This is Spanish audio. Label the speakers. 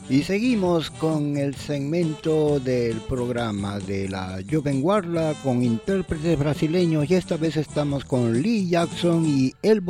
Speaker 1: Y seguimos con el segmento del programa de la Jovem Guarda con intérpretes brasileños y esta vez estamos con Lee Jackson y El